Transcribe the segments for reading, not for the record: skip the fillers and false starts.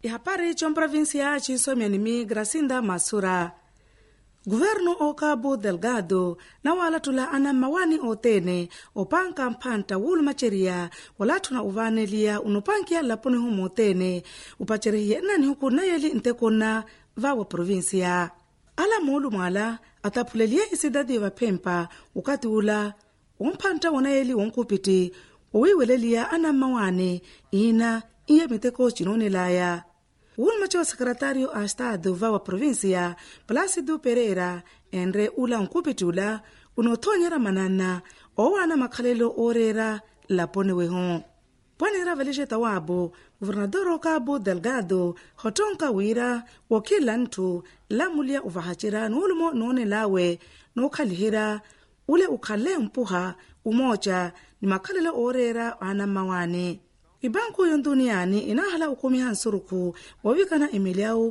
ihapari chon provincia chinsomianimi Gracinda Masura. Governo o Cabo Delgado na wala tula ana mawani otene opanka mpanta wulu macheria wala tuna uvanelia unupankia lapone humo otene upacheria nani huku na yeli ntekona vawa provincia. Ala mulu mwala atapulelia isidadi wa pempa ukati ula umpanta wana yeli unkupiti uwiwelelia ana mawani ina iye miteko chinone laya. Ulmacho sekretario a Estado vawa provincia Plácido Pereira enre ula unkupitula unotonyera manana owana makhalelo orera lapone weho. Pwanera velejeta wabo guvernador Cabo Delgado hotonka wira wakila ntu lamulia uvahachira nulumo none lawe nokhalihira ule ukhale mpuha umoja ni makhalelo orera ana mawani. Ibanku yonduniani inahala ukumi hansuruku wawikana emiliau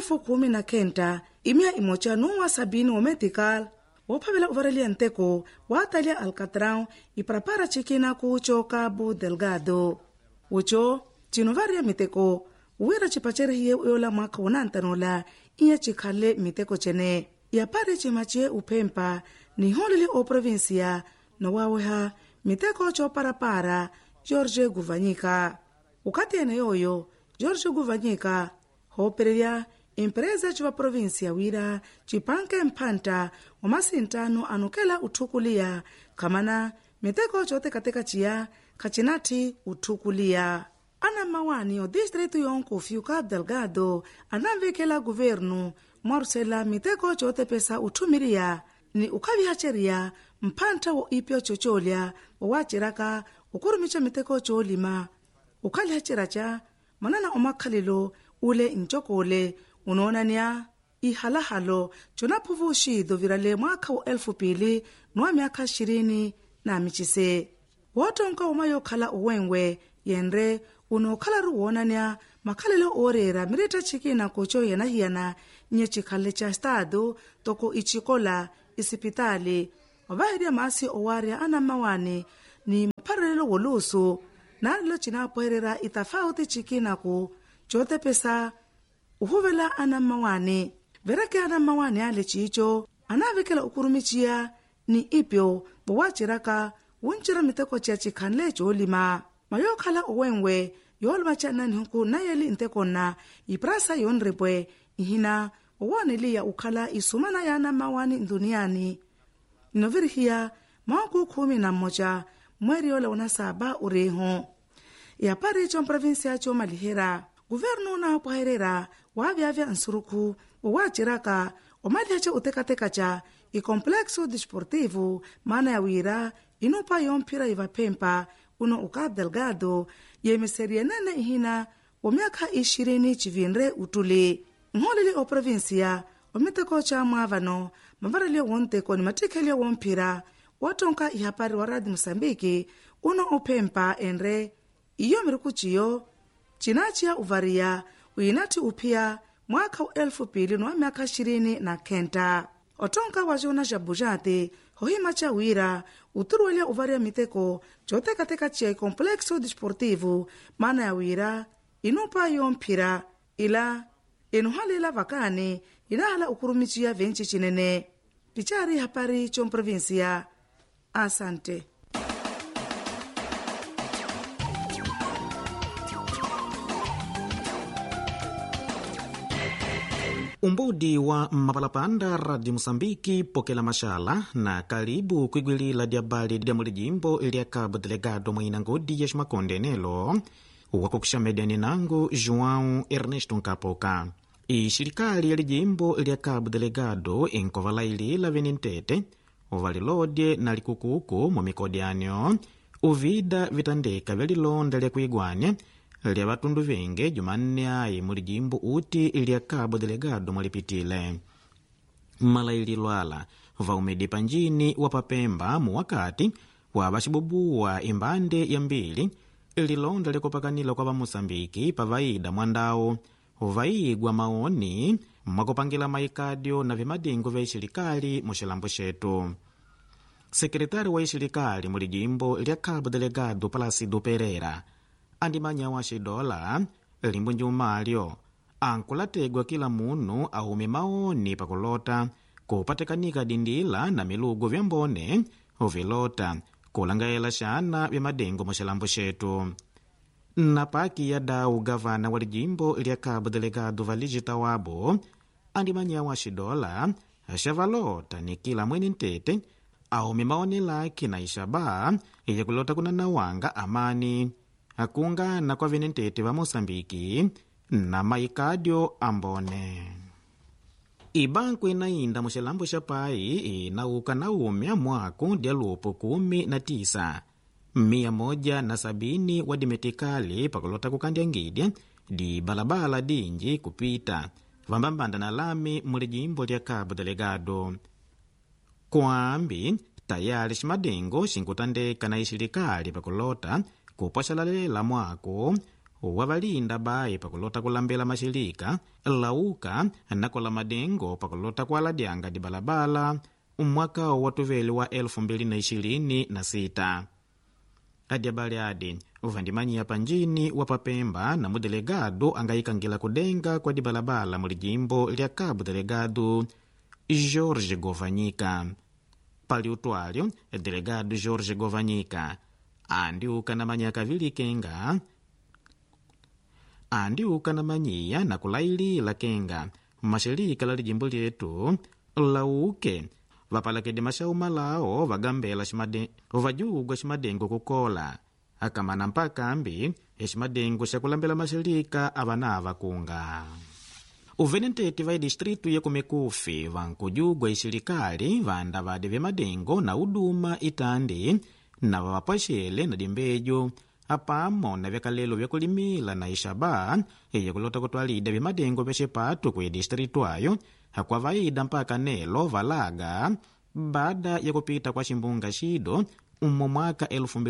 1019 imia imocha nuwa 70 wametical wapavela uvarelia nteko watalia Alcatrão iprapara chikina kucho Cabo Delgado. Ucho chinovaria miteko uwira chipachere hiye uyola mwaka unantanola iya chikhale miteko chene yapari chimachie upempa ni holili o provincia no waweha miteko cho parapara Jorge Guvanyika. Ukati ene yoyo, Jorge Guvanyika, hooperelia empresa chiwa provincia wira, chipanke mpanta, umasintano anukela utukulia, kamana miteko chote katika chia, kachinati utukulia. Ana mawani o distritu yonku fiu Cabo Delgado, anamvekela guvernu, Marcela miteko chote pesa utumiria, ni ukavihacheria, mpanta wo ipyo chocholia, wachiraka, ukurumicha miteko cholima ukali hachiracha manana omakhalilo ule njokole unaonania ihalahalo chonapuvu shido virale mwaka wa 2000 nwa miaka 20 na michise wotonka umayo khala uwenwe yenre unokhala ruonania makhalilo orera mirita chikina kocho yanahiyana nye chikhale cha Estado toko ichikola isipitali wabahiria maasi owaria ana mawani ni mparelelo wolusu na lo chinapoherera itafauti chikina ku chote pesa uhuvela ana mawani vereke ana mawani ale chicho anavikela ukurumichia ni ipyo bwachiraka unchira miteko cha chikhanle cholima mayokhala owenwe yolma chanani huku na yeli ntekona iprasa yonrepwe ihina owanelia ukhala isumana ya ana mawani duniani novirihia maku 11 mweri ola unasaba ureho. Yapari chon provincia cho malihera, guvernu na poherera, wavyavya nsuruku, wachiraka, omalihacha utekateka cha, komplexo desportivo, mana ya wira, inupa yompira ivapempa, uno Cabo Delgado, yemeseria nene ihina, miaka 20 chivinre utuli. Ngholili o provincia, omiteko cha mwavano, mavaralio wonteko ni matikelio wompira, watonka ihapari waradi Mosambiki uno upempa enre iyo mirikuchiyo chinachia uvaria uinati upia mwaka 2000 nwa miaka 29 otonka wajona jabujate hohima cha wira uturuelia uvaria miteko chote katika chia komplexo desportivo mana ya wira inupa yompira ila inuhalila vakani inahala ukurumichia venchi chinene pichari hapari chon provincia. Asante. Umbudi wa mapalapanda Radio Mosambiki pokela mashala na karibu kuigwilila diabali dia mulijimbo ilia Cabo Delgado mwaina ngodi ya shimakonde nelo wakukusha mediani nangu João Ernesto Nkapoka. Ishirikali ya lijimbo ilia Cabo Delgado inkovala ilila venintete uvalilodye na likukuku mwamikodianyo uvida vitandeka vyalilonda lya kuigwane lya vatundu venge Jumanne ai mulijimbo uti ilya Cabo Delgado mwalipitile. Malaililwala vaumedi panjini wapapemba muwakati wa vachibubuwa imbande ya mbili ililonda lya kupakanila kwa Mosambiki pavaida mwandao vaigwa maoni mwakupangila maikadio na vimadingo vya ishirikali mushilambo shetu. Sekretari wa ishirikali mulijimbo lya Cabo Delgado Plácido Pereira andimanya wa shidola limbo njumalyo ankulategwa kila munu aume maoni pakulota kupatikanika dindila na milugo vyambone uvilota kulangaela shana vya madengo mwaxilambo xetu. Na paki ya dau gavana wa lijimbo lya Cabo Delegado Valijita Wabo andimanya wa xidola xavalota ni kila mwene ntete aume maoni laki na ixaba iya kulota kunanawanga amani akungana kwa vene ntete va Mosambiki na maikadyo ambone. Ibanku inainda muxilambo xa pai inauka na umya mwaku dia lupo 19 170 wa dimetikali pakulota kukandya ngidya di balabala dinji kupita vambambanda na lami mulijimbo lya Cabo Delegado. Kwambi tayali ximadengo xinkutandeka na ixilikali pakulota kupwaxalalela mwaku wavalinda bayi pakulota kulambela maxilika lauka nakola madengo pakulota kualadyanga di balabala mwaka wa tuveli wa 2026. Adyabali adi vandimanyiya panjini wa papemba na mudelegado angayikangila kudenga kwa dibalabala mulijimbo lya Cabo Delegado Jorge Govanyika. Pali utwalyo delegado Jorge Govanyika andiuka na manyaka vilikenga andiuka na manyiya na kulailila kenga maxilika la lijimbo lyetu lauke vapalakede maxauma lao vagambela vajugwa ximadengo kukola akamana mpakambi ximadengo xa kulambela maxilika avanava kunga. Uvenentete vai distritu ya Kumekufi vankujugwa ixilikali vanda vade vya madengo na uduma itandi na vavapaxele na dimbejo apamo na vyakalelo vya kulimila na ixaba iya kulota kutwalida vya madengo vya xipatu kwe distritu ayo hakwa vaida mpaka nelo valaga baada ya kupita kwa ximbunga xido umo mwaka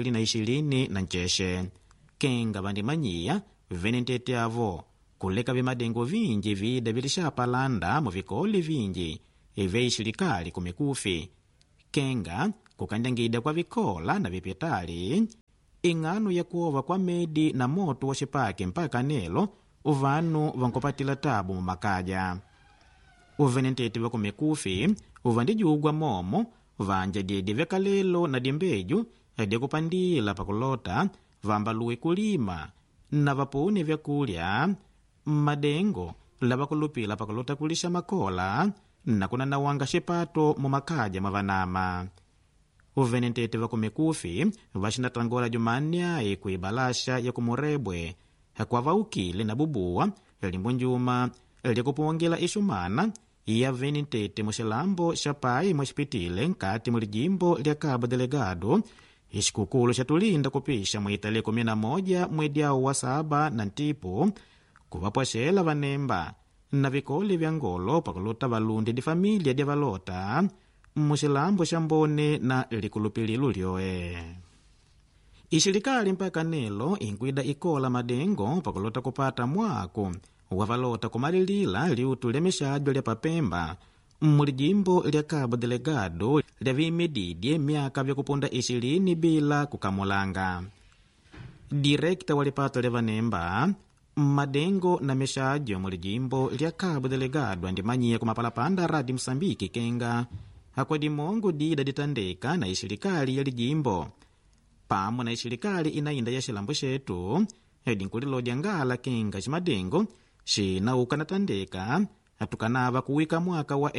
2020 kenga vandimanyiya venentete avo kuleka vya madengo vinji vida vilixapalanda mu vikoli vinji vya ixilikali Kumekufi kenga kukandangida kwa vikola na vipitali ing'ano ya kuova kwa medi na moto wa xipake mpaka nelo uvanu vankupatila tabu mu makaja. Uvenentete va Kumekufi uvandijugwa momo vanja diedi vyakalelo na dimbeju dia kupandila pakulota vambaluwe kulima na vapune vyakulya madengo lavakulupila pakulota kulisha makola na kunanawanga xipato mu makaja mavanama. Uvenentete va Kumekufi vaxinatangola Jumanne kuibalasha ya kumurebwe hakwa vaukile na bubuwa limbo njuma likupongela ixumana ya venentete muxilambo xa pai muxipitile nkati mulijimbo lya Cabo Delegado ixikukulu xa tulinda kupixa muitale 11 mwediawu wa 7 na ntipu kuvapwaxela vanemba na vikoli vya ngolo pakulota valundi di familia dia valota muxilambo xa mbone na likulupililu lyoe. Ixilikali mpaka nelo inkwida ikola madengo pakulota kupata mwaku wavalota kumalilila liutu lya mixadyo lya papemba mulijimbo lya Cabo Delegado lya vimedidye myaka vya kupunda 20 bila kukamulanga. Direkta wa lipato lya vanemba madengo na mixadyo mulijimbo lya Cabo Delegado andimanyiya kumapalapanda radi Msambiki kenga hakwa dimongo dida ditandeka na ixilikali ya lijimbo pamwe na ixilikali inainda ya xilambo xetu dinkulilodya ngala kenga ximadengo xinauka na tandeka atukanava kuwika mwaka wa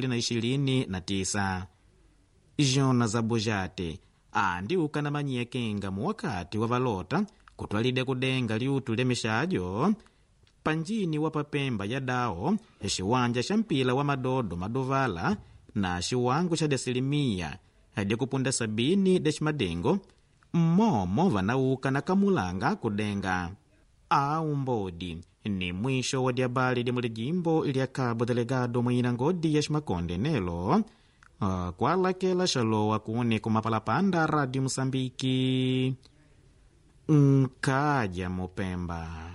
2029. Jona Zabujate andiuka na manyiya kenga mu wakati wa valota kutwalida kudenga liutu lya mixadyo panjini wa papemba ya dao xiwanja xa mpila wa madodo madovala na xiwangu xa desilimia dia kupunda 70 de ximadengo mmomo vanauka na kamulanga kudenga. Mbodi ni mwisho wa diabali dia mulijimbo lya Cabo Delegado mwina ngodi ya ximakonde nelo kwalakela xalowa kuni kumapalapanda Radio Msambiki nkaja mupemba.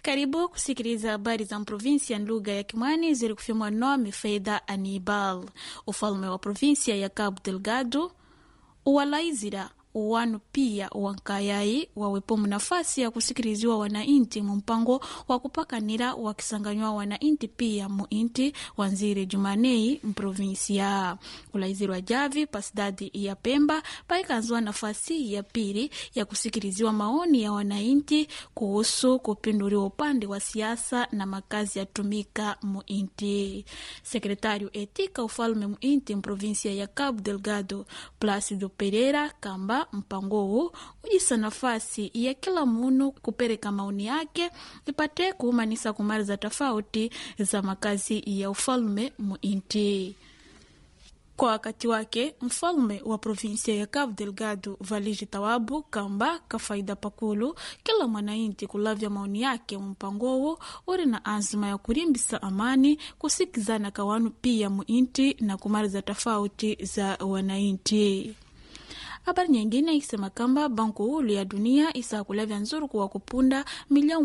Karibu kusikiliza habari za provinsia lugha ya Kimwani zili kufimwa nome Faida Anibal. Ufalme wa provinsia ya Cabo Delgado uwalaizira uwanu pia wankayai wawepomu nafasi ya kusikiliziwa wanainti mumpango wa kupakanira wakisanganywa wanainti pia muinti wanziri Jumanei mprovinsia. Ulaizirwa javi pasidadi ya Pemba paikanzwa nafasi ya pili ya kusikiliziwa maoni ya wanainti kuhusu kupinduriwa upande wa siasa na makazi ya tumika muinti. Sekretariu etika ufalme muinti mprovinsia ya Cabo Delgado Plácido Pereira kamba mpango huu ujisa nafasi ya kila munu kupereka maoni yake ipate kuhumanisa kumari za tofauti za makazi ya ufalme muinti. Kwa wakati wake, mfalme wa provinsia ya Cabo Delgado Valigi Tawabu kamba kafaida pakulu kila mwanainti kulavya maoni yake mpango huu uri na azma ya kurimbisa amani kusikizana kawanu pia muinti na kumari za tofauti za wanainti. Habari nyingine ikisema kamba banku hulu ya dunia isa kulavya nzuru kuwa kupunda milioni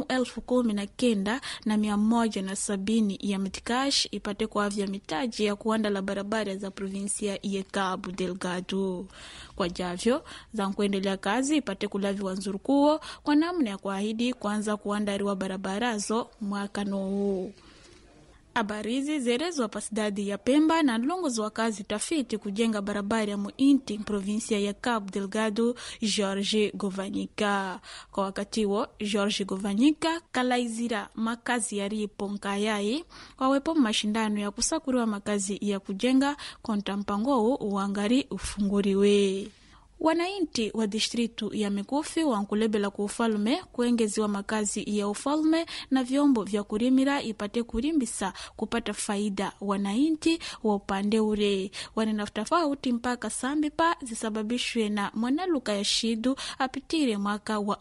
19,170 ya mitikash ipate kwa avya mitaji ya kuanda la barabara za provinsia ya Cabo Delgado. Kwa javyo, za kuendelea kazi ipate kulavya nzuru kuo kwa namna ya kuahidi kuanza kuandariwa barabarazo mwaka huu. Habarizi zerezwa pasidadi ya Pemba na longozi wa kazi tafiti kujenga barabara ya muinti provinsia ya Cabo Delgado Jorge Govanyika. Kwa wakati huo, Jorge Govanyika kalaizira makazi ya ripo nkayai wawepo mashindano ya kusakuriwa makazi ya kujenga konta mpango huu uangari ufunguriwe. Wanainti wa distritu ya Mikufi wankulebela ku ufalme kuengeziwa makazi ya ufalme na vyombo vya kurimira ipate kurimbisa kupata faida wanainti wa upande ure. Wanena tofauti mpaka sambipa zisababishwe na mwanaluka ya shidu apitire mwaka wa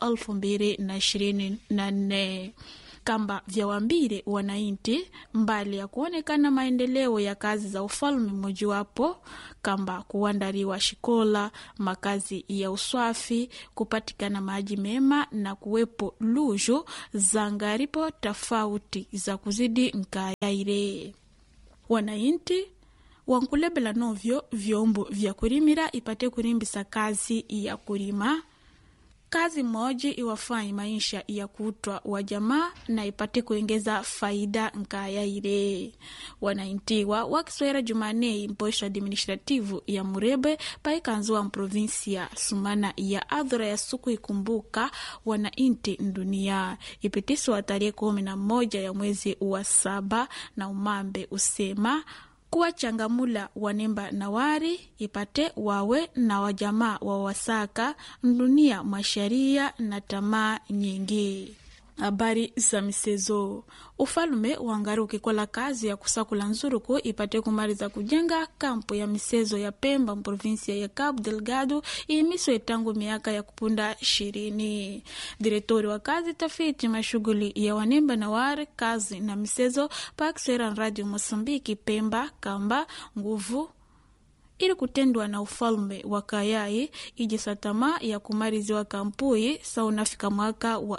2024. Kamba vya wambire wanainti mbali ya kuonekana maendeleo ya kazi za ufalme mojiwapo kamba kuandariwa shikola, makazi ya uswafi, kupatikana maji mema na kuwepo lujo za ngaripo tofauti za kuzidi nkayaire. Wanainti wankulebela novyo vyombo vya kurimira ipate kurimbisa kazi ya kurima. Kazi moja iwafai maisha ya kutwa wa jamaa na ipate kuongeza faida nkayaire. Wanaintiwa wakiswera Jumanei mposho administrativu ya Murebe paikanzua mprovinsia sumana ya adhura ya suku ikumbuka wanainti ndunia. Ipitiswa tarehe 11 ya mwezi wa 7 na umambe usema kuwa changamula wanemba na wari ipate wawe na wajamaa wa wasaka ndunia masharia na tamaa nyingi. Habari za misezo. Ufalume wangari ukikola kazi ya kusakula nzuruku ipate kumariza kujenga kampu ya misezo ya Pemba mprovinsia ya Cabo Delgado imiswe tangu miaka ya kupunda 20. Direktori wa kazi tafiti mashughuli ya wanemba na wari kazi na misezo pakisera Radio Mosambiki Pemba kamba nguvu ili kutendwa na ufalme wa kayai ijisatama ya kumariziwa kampui sa unafika mwaka wa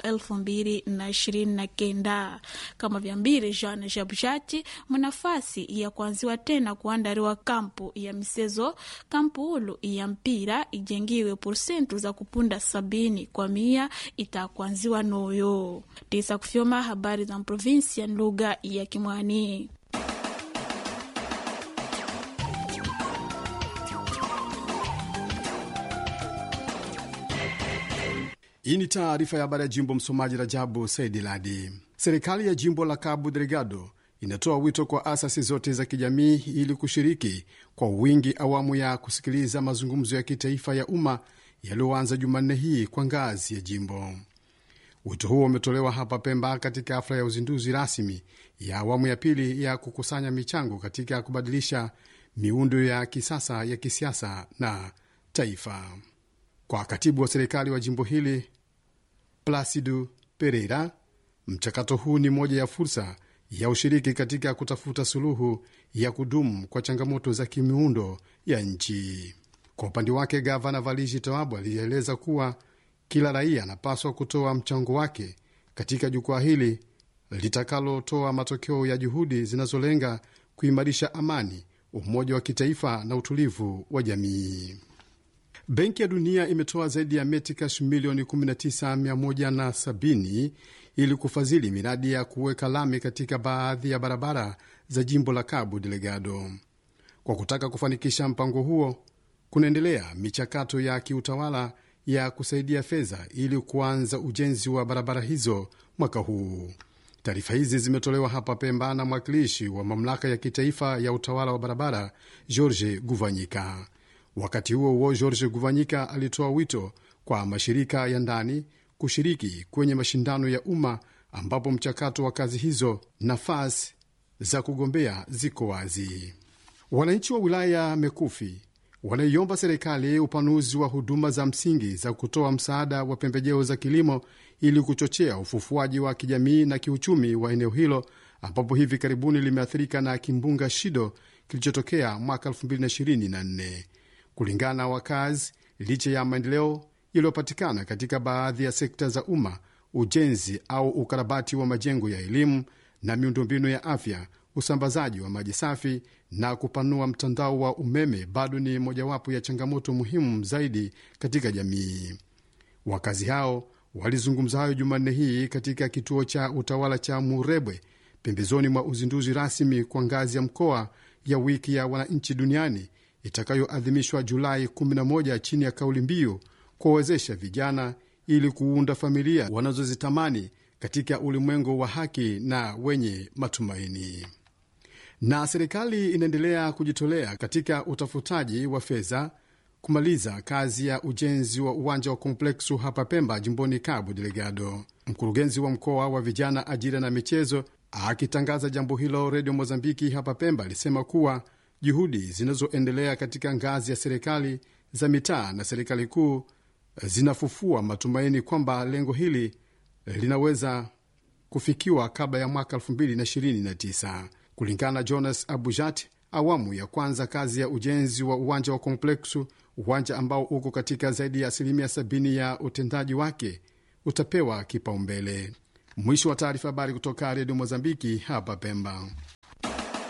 2029. Kama vyambiri Jean Jabjati mnafasi ya kuanziwa tena kuandariwa kampu ya misezo, kampu ulu ya mpira ijengiwe porsentu za kupunda 70 kwa 100 itakuanziwa noyo. Tisa kufyoma habari za provinsia lugha ya Kimwani. Hii ni taarifa ya habari ya jimbo, msomaji Rajabu Saidi Ladi. Serikali ya jimbo la Cabo Delgado inatoa wito kwa asasi zote za kijamii ili kushiriki kwa wingi awamu ya kusikiliza mazungumzo ya kitaifa ya umma yaliyoanza Jumanne hii kwa ngazi ya jimbo. Wito huo umetolewa hapa Pemba katika hafla ya uzinduzi rasmi ya awamu ya pili ya kukusanya michango katika kubadilisha miundo ya kisasa ya kisiasa na taifa. Kwa katibu wa serikali wa jimbo hili Plácido Pereira, mchakato huu ni moja ya fursa ya ushiriki katika kutafuta suluhu ya kudumu kwa changamoto za kimiundo ya nchi. Kwa upande wake, gavana Valigi Tawabu alieleza kuwa kila raia anapaswa kutoa mchango wake katika jukwaa hili litakalotoa matokeo ya juhudi zinazolenga kuimarisha amani, umoja wa kitaifa na utulivu wa jamii. Benki ya Dunia imetoa zaidi ya metikash milioni 19,170 ili kufadhili miradi ya kuweka lami katika baadhi ya barabara za jimbo la Cabo Delgado. Kwa kutaka kufanikisha mpango huo, kunaendelea michakato ya kiutawala ya kusaidia fedha ili kuanza ujenzi wa barabara hizo mwaka huu. Taarifa hizi zimetolewa hapa Pemba na mwakilishi wa mamlaka ya kitaifa ya utawala wa barabara George Guvanyika. Wakati huo huo, George Guvanyika alitoa wito kwa mashirika ya ndani kushiriki kwenye mashindano ya umma ambapo mchakato wa kazi hizo, nafasi za kugombea ziko wazi. Wananchi wa wilaya Mekufi wanaiomba serikali upanuzi wa huduma za msingi za kutoa msaada wa pembejeo za kilimo ili kuchochea ufufuaji wa kijamii na kiuchumi wa eneo hilo ambapo hivi karibuni limeathirika na kimbunga Shido kilichotokea mwaka 2024. Kulingana na wakazi, licha ya maendeleo yaliyopatikana katika baadhi ya sekta za umma, ujenzi au ukarabati wa majengo ya elimu na miundombinu ya afya, usambazaji wa maji safi na kupanua mtandao wa umeme bado ni mojawapo ya changamoto muhimu zaidi katika jamii. Wakazi hao walizungumza hayo Jumanne hii katika kituo cha utawala cha Murebwe pembezoni mwa uzinduzi rasmi kwa ngazi ya mkoa ya wiki ya wananchi duniani itakayoadhimishwa Julai 11 chini ya kauli mbiu kuwawezesha vijana ili kuunda familia wanazozitamani katika ulimwengu wa haki na wenye matumaini. Na serikali inaendelea kujitolea katika utafutaji wa fedha kumaliza kazi ya ujenzi wa uwanja wa kompleksu hapa Pemba, jimboni Cabo Delgado. Mkurugenzi wa mkoa wa vijana, ajira na michezo, akitangaza jambo hilo Radio Mozambiki hapa Pemba, alisema kuwa juhudi zinazoendelea katika ngazi ya serikali za mitaa na serikali kuu zinafufua matumaini kwamba lengo hili linaweza kufikiwa kabla ya mwaka 2029. Kulingana na Jonas Abujat, awamu ya kwanza kazi ya ujenzi wa uwanja wa kompleksu, uwanja ambao uko katika zaidi ya 70% ya utendaji wake, utapewa kipaumbele. Mwisho wa taarifa habari kutoka Radio Mozambiki hapa Pemba.